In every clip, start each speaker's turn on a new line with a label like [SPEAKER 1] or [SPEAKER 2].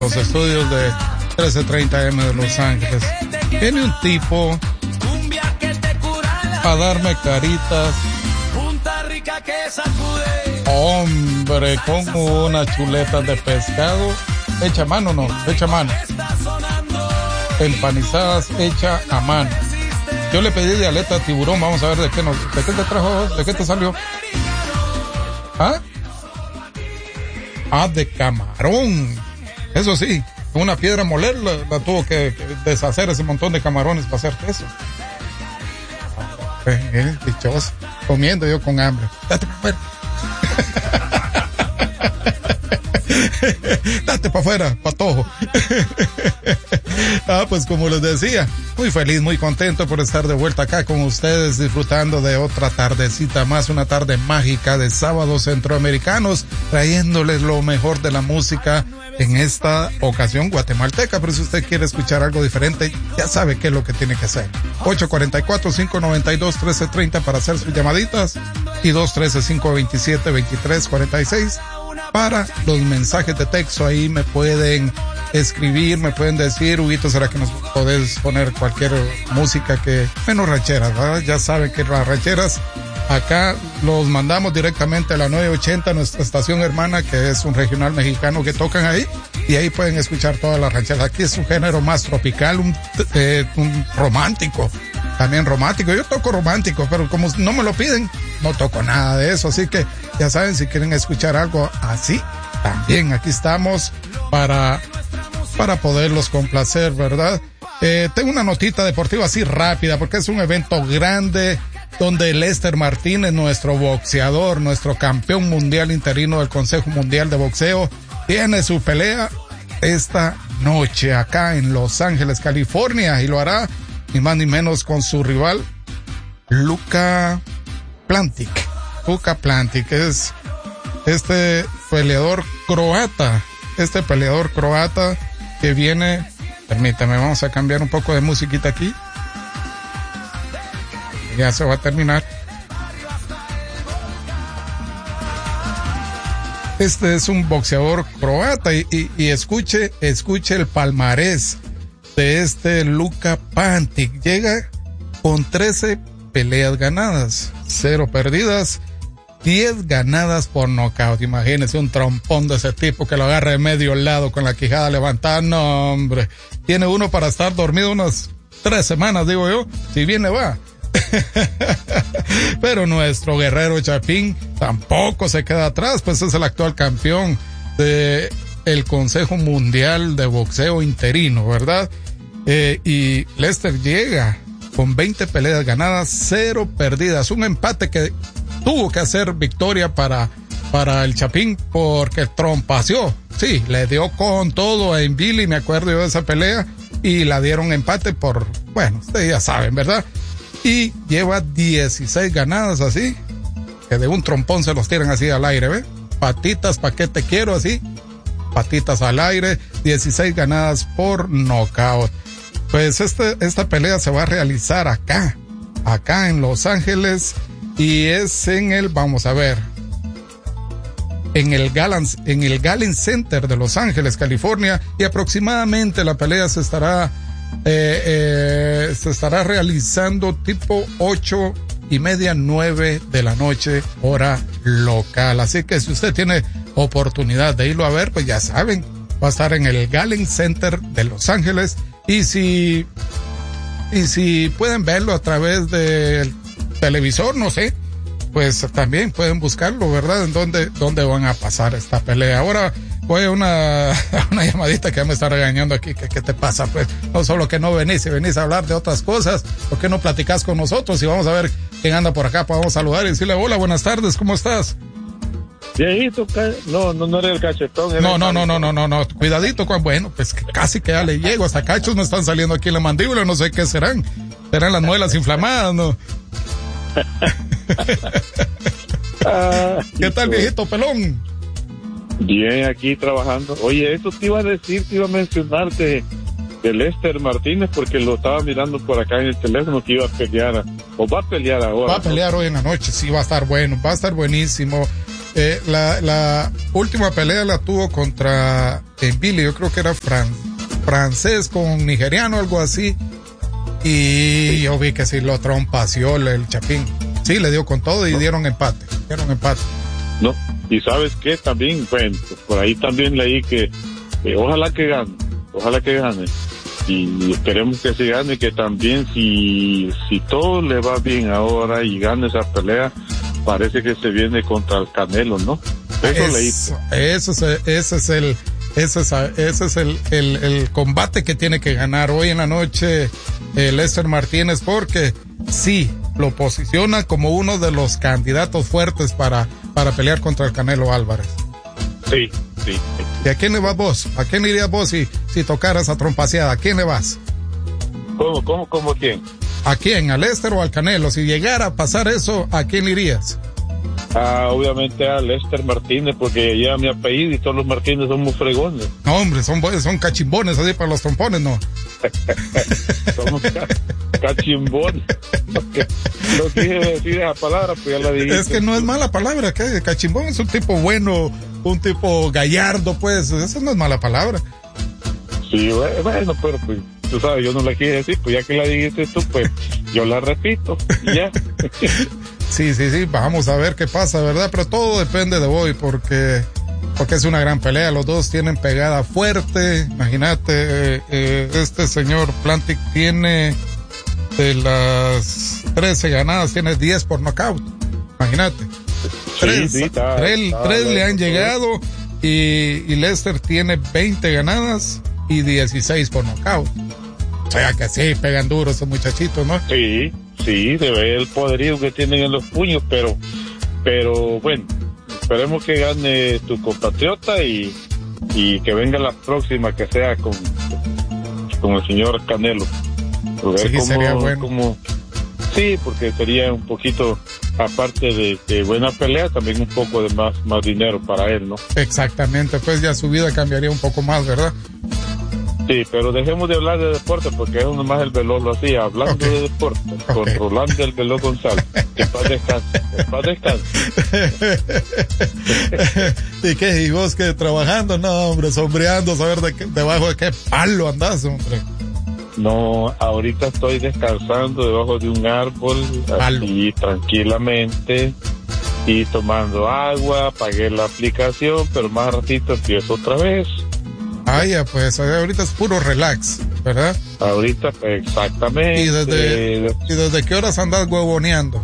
[SPEAKER 1] los estudios de 1330M de Los Ángeles. Viene un tipo a darme caritas. Hombre, con unas chuletas de pescado. Hecha a mano, no, hecha a mano. Empanizadas, hecha a mano. Yo le pedí de aleta de tiburón, vamos a ver de qué te trajo, de qué te salió. De camarón. Eso sí, una piedra moler la tuvo que deshacer ese montón de camarones para hacerte eso. Dichoso, comiendo yo con hambre. Date para afuera. Date para afuera, patojo. Pues como les decía, muy feliz, muy contento por estar de vuelta acá con ustedes, disfrutando de otra tardecita más, una tarde mágica de sábados centroamericanos, trayéndoles lo mejor de la música, en esta ocasión guatemalteca, pero si usted quiere escuchar algo diferente, ya sabe qué es lo que tiene que hacer. 844-592-1330 para hacer sus llamaditas y 213-527-2346 para los mensajes de texto. Ahí me pueden escribir, me pueden decir, Huguito, ¿será que nos podés poner cualquier música que menos rancheras, ¿verdad? Ya saben que las rancheras acá los mandamos directamente a la 980, nuestra estación hermana, que es un regional mexicano que tocan ahí, y ahí pueden escuchar todas las rancheras. Aquí es un género más tropical, un romántico, también romántico. Yo toco romántico, pero como no me lo piden, no toco nada de eso. Así que ya saben, si quieren escuchar algo así, también aquí estamos para poderlos complacer, ¿verdad? Tengo una notita deportiva así rápida, porque es un evento grande donde Lester Martínez, nuestro boxeador, nuestro campeón mundial interino del Consejo Mundial de Boxeo, tiene su pelea esta noche acá en Los Ángeles, California, y lo hará ni más ni menos con su rival Luka Plantic. Luka Plantic es este peleador croata que viene. Permítame, vamos a cambiar un poco de musiquita aquí. Ya se va a terminar. Este es un boxeador croata y escuche el palmarés de este Luka Plantic. Llega con 13 peleas ganadas, 0 perdidas, 10 ganadas por nocaut. Imagínese un trompón de ese tipo que lo agarre de medio lado con la quijada levantada. No, hombre. Tiene uno para estar dormido unas 3 semanas, digo yo. Si viene, va. Pero nuestro guerrero Chapín tampoco se queda atrás, pues es el actual campeón de el Consejo Mundial de Boxeo interino, ¿verdad? Y Lester llega con 20 peleas ganadas, 0 perdidas, un empate que tuvo que hacer victoria para el Chapín porque trompació. Sí, le dio con todo a Billy, me acuerdo yo de esa pelea, y la dieron empate bueno, ustedes ya saben, ¿verdad? Y lleva 16 ganadas así, que de un trompón se los tiran así al aire, ¿ve? Patitas, ¿pa' qué te quiero? Así, patitas al aire, 16 ganadas por nocaut. Pues esta pelea se va a realizar acá en Los Ángeles, y es vamos a ver, en el Galen Center de Los Ángeles, California, y aproximadamente la pelea se estará realizando tipo 8:30, 9 de la noche, hora local. Así que si usted tiene oportunidad de irlo a ver, pues ya saben, va a estar en el Galen Center de Los Ángeles, y si pueden verlo a través del televisor, no sé, pues también pueden buscarlo, ¿verdad? En dónde van a pasar esta pelea. Ahora voy a una llamadita que ya me está regañando aquí. ¿Qué te pasa? Pues no solo que no venís a hablar de otras cosas, ¿por qué no platicás con nosotros? Y vamos a ver quién anda por acá, podemos saludar y decirle hola, buenas tardes, ¿cómo estás?
[SPEAKER 2] Viejito, no era el cachetón.
[SPEAKER 1] No, cuidadito, bueno, pues casi que ya le llego, hasta cachos me están saliendo aquí en la mandíbula, no sé qué serán las muelas inflamadas, ¿no? ¿Qué tal, viejito pelón?
[SPEAKER 2] Bien, aquí trabajando. Oye, eso te iba a mencionarte de Lester Martínez, porque lo estaba mirando por acá en el teléfono que iba a pelear, o va a pelear ahora.
[SPEAKER 1] Va a pelear hoy en la noche, sí, va a estar bueno, va a estar buenísimo. La última pelea la tuvo contra Billy, yo creo que era francés con nigeriano, algo así. Y yo vi que sí lo trompació el Chapín. Sí, le dio con todo y dieron empate.
[SPEAKER 2] No, y sabes qué también, bueno, por ahí también leí que ojalá que gane. Y esperemos que se gane, que también si todo le va bien ahora y gane esa pelea, parece que se viene contra el Canelo, ¿no?
[SPEAKER 1] Ese es el combate que tiene que ganar hoy en la noche Lester Martínez, porque sí, lo posiciona como uno de los candidatos fuertes para pelear contra el Canelo Álvarez.
[SPEAKER 2] Sí.
[SPEAKER 1] ¿Y a quién le vas vos? ¿A quién irías vos si tocaras a trompaseada? ¿A quién le vas?
[SPEAKER 2] ¿Cómo quién?
[SPEAKER 1] ¿A quién? ¿A Lester o al Canelo? Si llegara a pasar eso, ¿a quién irías?
[SPEAKER 2] Obviamente a Lester Martínez, porque lleva mi apellido y todos los Martínez son muy fregones.
[SPEAKER 1] No, hombre, son cachimbones así para los trompones, ¿no?
[SPEAKER 2] Somos cachimbones. No quise decir esa palabra, pues ya la dije.
[SPEAKER 1] Es que no es mala palabra, que cachimbón es un tipo bueno, un tipo gallardo, pues, eso no es mala palabra.
[SPEAKER 2] Sí, bueno, pero pues, tú sabes, yo no la quise decir, pues ya que la dijiste tú, pues, yo la repito, y ya.
[SPEAKER 1] Sí, vamos a ver qué pasa, ¿verdad? Pero todo depende de hoy, porque es una gran pelea, los dos tienen pegada fuerte, imagínate, este señor Plantic tiene de las 13 ganadas, tiene 10 por nocaut, imagínate. Tres le han llegado y Lester tiene 20 ganadas y 16 por nocaut. O sea que sí, pegan duro esos muchachitos, ¿no?
[SPEAKER 2] Sí, se ve el poderío que tienen en los puños, pero bueno, esperemos que gane tu compatriota y que venga la próxima, que sea con el señor Canelo.
[SPEAKER 1] Sí, sería bueno.
[SPEAKER 2] Sí, porque sería un poquito, aparte de buena pelea, también un poco de más dinero para él, ¿no?
[SPEAKER 1] Exactamente, pues ya su vida cambiaría un poco más, ¿verdad?
[SPEAKER 2] Sí, pero dejemos de hablar de deporte, porque es nomás el Veló lo hacía, hablando de deporte, con Rolando el Veló González. Que paz descanse.
[SPEAKER 1] ¿Y qué? ¿Y vos qué? ¿Trabajando? No, hombre, sombreando, saber debajo de qué palo andás, hombre.
[SPEAKER 2] No, ahorita estoy descansando debajo de un árbol, así tranquilamente, y tomando agua, apagué la aplicación, pero más ratito empiezo otra vez.
[SPEAKER 1] Ya, pues ahorita es puro relax, ¿verdad?
[SPEAKER 2] Ahorita, exactamente.
[SPEAKER 1] ¿Y desde qué horas andas huevoneando?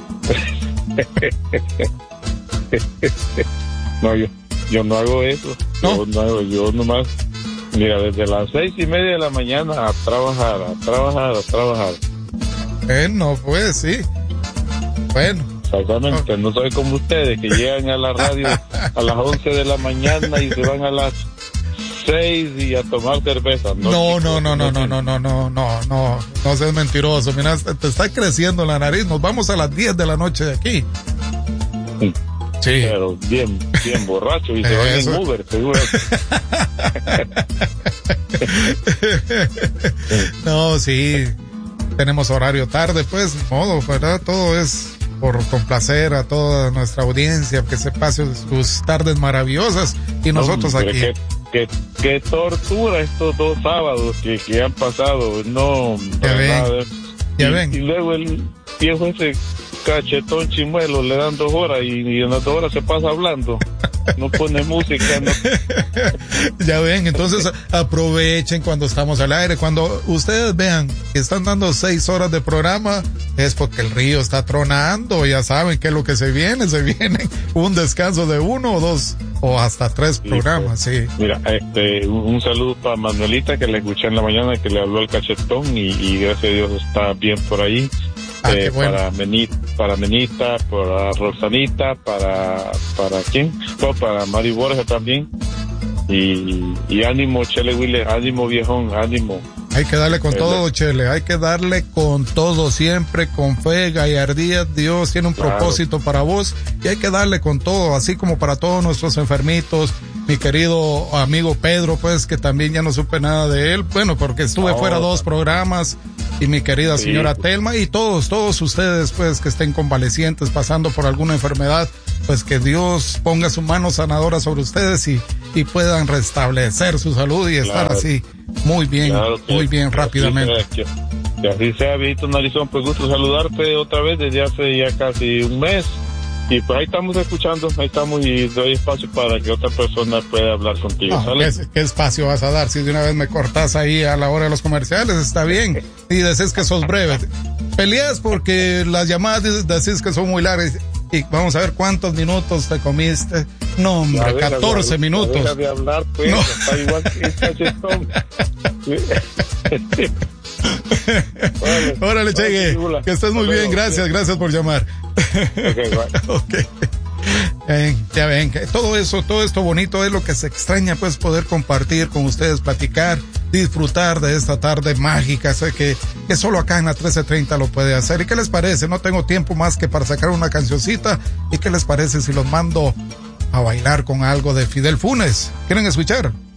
[SPEAKER 2] No, yo no hago eso. ¿No? Yo nomás, mira, desde las 6:30 de la mañana a trabajar.
[SPEAKER 1] Bueno, pues sí. Bueno.
[SPEAKER 2] Exactamente, no soy como ustedes que llegan a la radio a las 11 de la mañana y se van a las 6 y a tomar cerveza. No seas mentiroso. Mira, te está creciendo la nariz. Nos vamos a las 10 de la noche de aquí. Sí. Pero bien borracho y se van en Uber, seguro.
[SPEAKER 1] No, sí. Tenemos horario tarde, pues, ni modo, ¿verdad? Todo es por complacer a toda nuestra audiencia, que se pase sus tardes maravillosas y nosotros aquí.
[SPEAKER 2] Qué tortura estos 2 sábados que han pasado, no.
[SPEAKER 1] Ya ven.
[SPEAKER 2] Y luego el viejo ese cachetón chimuelo le dan 2 horas y en las 2 horas se pasa hablando. No pone música, no.
[SPEAKER 1] Ya ven, entonces aprovechen cuando estamos al aire. Cuando ustedes vean que están dando 6 horas de programa, es porque el río está tronando. Ya saben que es lo que se viene un descanso de 1 o 2 o hasta 3 programas, sí.
[SPEAKER 2] Mira, un saludo para Manuelita, que le escuché en la mañana, que le habló el cachetón y gracias a Dios está bien por ahí.
[SPEAKER 1] Qué bueno.
[SPEAKER 2] Para Menita, para Rosanita, para ¿quién? Para Mari Borja también. Y ánimo, Chele Wille, ánimo viejón, ánimo.
[SPEAKER 1] Hay que darle con todo, Chele, hay que darle con todo, siempre con fe, gallardía. Dios tiene un propósito para vos y hay que darle con todo, así como para todos nuestros enfermitos. Mi querido amigo Pedro, pues, que también ya no supe nada de él, bueno, porque estuve fuera 2 programas, y mi querida señora Telma, y todos ustedes, pues, que estén convalecientes, pasando por alguna enfermedad, pues que Dios ponga su mano sanadora sobre ustedes y puedan restablecer su salud y estar así muy bien, rápidamente.
[SPEAKER 2] Que así sea, viejito Narizón, pues gusto saludarte otra vez desde hace ya casi un mes. Y pues ahí estamos escuchando, ahí estamos y doy espacio para que otra persona pueda hablar contigo.
[SPEAKER 1] ¿Qué espacio vas a dar? Si de una vez me cortas ahí a la hora de los comerciales, está bien. Y decís que sos breve. Peleas porque las llamadas decís que son muy largas. Y vamos a ver cuántos minutos te comiste. No, hombre, 14 minutos.
[SPEAKER 2] Deja de hablar, pues, no. Está igual que esta chetón.
[SPEAKER 1] Órale, Chegue, que estés muy bien, gracias por llamar. Okay. Ya ven que todo esto bonito es lo que se extraña, pues poder compartir con ustedes, platicar, disfrutar de esta tarde mágica. Sé que solo acá en la 1330 lo puede hacer. ¿Y qué les parece? No tengo tiempo más que para sacar una cancioncita. ¿Y qué les parece si los mando a bailar con algo de Fidel Funes? ¿Quieren escuchar?